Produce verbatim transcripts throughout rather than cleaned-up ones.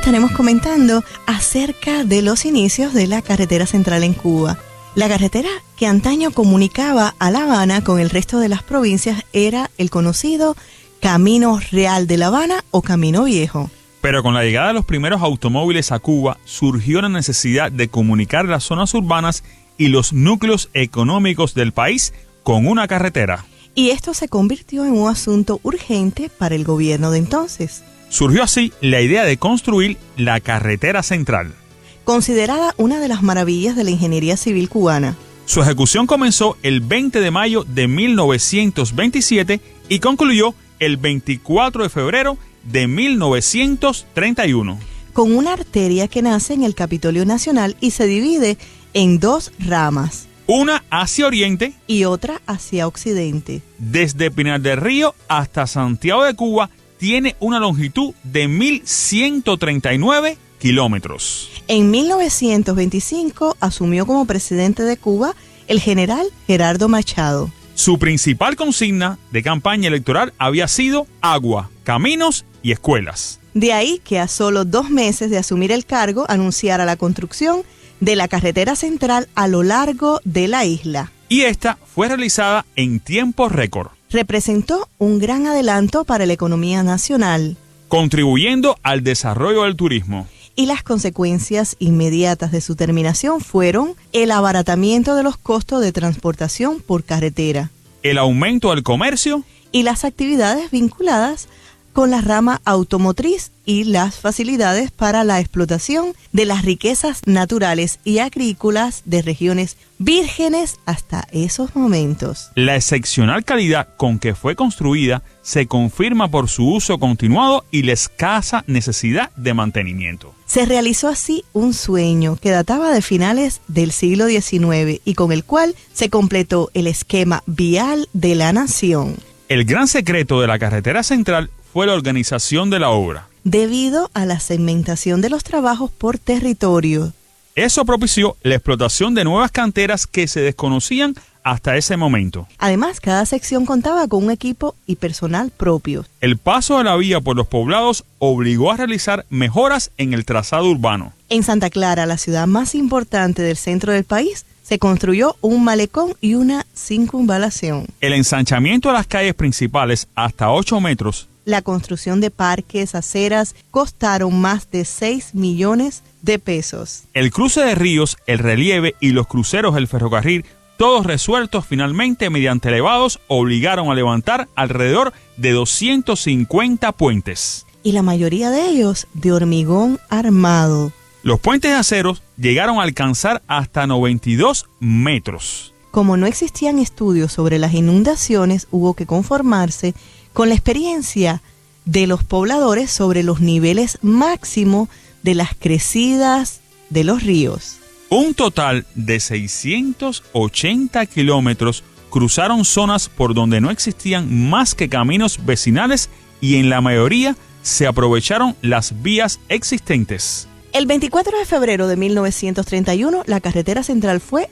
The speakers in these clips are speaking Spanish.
estaremos comentando acerca de los inicios de la carretera central en Cuba. La carretera que antaño comunicaba a La Habana con el resto de las provincias era el conocido Camino Real de La Habana o Camino Viejo. Pero con la llegada de los primeros automóviles a Cuba, surgió la necesidad de comunicar las zonas urbanas y los núcleos económicos del país con una carretera. Y esto se convirtió en un asunto urgente para el gobierno de entonces. Surgió así la idea de construir la carretera central, considerada una de las maravillas de la ingeniería civil cubana. Su ejecución comenzó el veinte de mayo de mil novecientos veintisiete y concluyó el veinticuatro de febrero de mil novecientos treinta y uno. Con una arteria que nace en el Capitolio Nacional y se divide en dos ramas. Una hacia oriente y otra hacia occidente. Desde Pinar del Río hasta Santiago de Cuba tiene una longitud de mil ciento treinta y nueve kilómetros. En mil novecientos veinticinco asumió como presidente de Cuba el general Gerardo Machado. Su principal consigna de campaña electoral había sido agua, caminos y escuelas. De ahí que a solo dos meses de asumir el cargo anunciara la construcción de la carretera central a lo largo de la isla. Y esta fue realizada en tiempo récord. Representó un gran adelanto para la economía nacional, contribuyendo al desarrollo del turismo. Y las consecuencias inmediatas de su terminación fueron el abaratamiento de los costos de transportación por carretera, el aumento del comercio y las actividades vinculadas con la rama automotriz y las facilidades para la explotación de las riquezas naturales y agrícolas de regiones vírgenes hasta esos momentos. La excepcional calidad con que fue construida se confirma por su uso continuado y la escasa necesidad de mantenimiento. Se realizó así un sueño que databa de finales del siglo diecinueve y con el cual se completó el esquema vial de la nación. El gran secreto de la carretera central fue la organización de la obra. Debido a la segmentación de los trabajos por territorio. Eso propició la explotación de nuevas canteras que se desconocían hasta ese momento. Además, cada sección contaba con un equipo y personal propio. El paso de la vía por los poblados obligó a realizar mejoras en el trazado urbano. En Santa Clara, la ciudad más importante del centro del país, se construyó un malecón y una circunvalación. El ensanchamiento de las calles principales hasta ocho metros. La construcción de parques, aceras, costaron más de seis millones de pesos. El cruce de ríos, el relieve y los cruceros del ferrocarril, todos resueltos finalmente mediante elevados, obligaron a levantar alrededor de doscientos cincuenta puentes. Y la mayoría de ellos de hormigón armado. Los puentes de aceros llegaron a alcanzar hasta noventa y dos metros. Como no existían estudios sobre las inundaciones, hubo que conformarse con la experiencia de los pobladores sobre los niveles máximos de las crecidas de los ríos. Un total de seiscientos ochenta kilómetros cruzaron zonas por donde no existían más que caminos vecinales y en la mayoría se aprovecharon las vías existentes. El veinticuatro de febrero de mil novecientos treinta y uno, la carretera central fue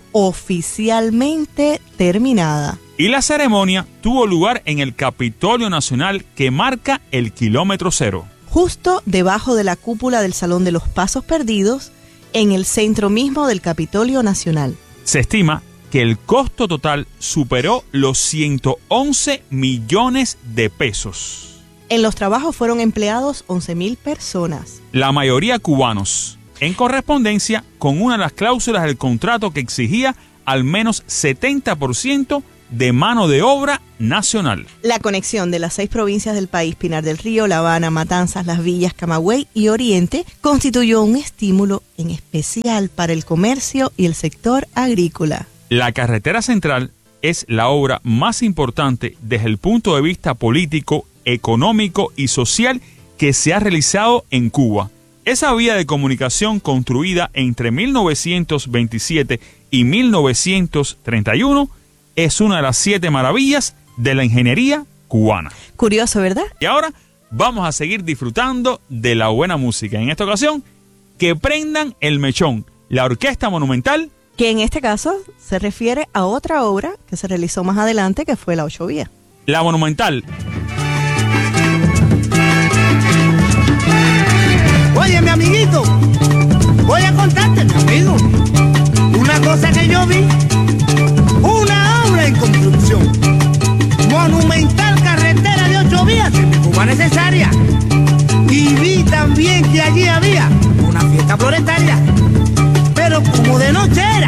oficialmente terminada. Y la ceremonia tuvo lugar en el Capitolio Nacional que marca el kilómetro cero. Justo debajo de la cúpula del Salón de los Pasos Perdidos, en el centro mismo del Capitolio Nacional. Se estima que el costo total superó los ciento once millones de pesos. En los trabajos fueron empleados once mil personas. La mayoría cubanos, en correspondencia con una de las cláusulas del contrato que exigía al menos setenta por ciento de mano de obra nacional. La conexión de las seis provincias del país, Pinar del Río, La Habana, Matanzas, Las Villas, Camagüey y Oriente, constituyó un estímulo en especial para el comercio y el sector agrícola. La carretera central es la obra más importante desde el punto de vista político, económico y social que se ha realizado en Cuba. Esa vía de comunicación construida entre mil novecientos veintisiete y mil novecientos treinta y uno es una de las siete maravillas de la ingeniería cubana. Curioso, ¿verdad? Y ahora vamos a seguir disfrutando de la buena música. En esta ocasión, que prendan el mechón, la Orquesta Monumental, que en este caso se refiere a otra obra que se realizó más adelante, que fue la Ocho Vías. La Monumental. Oye, mi amigo. viaje yo vi una obra en construcción, monumental carretera de ocho vías en Cuba necesaria. Y vi también que allí había una fiesta floretaria, pero como de noche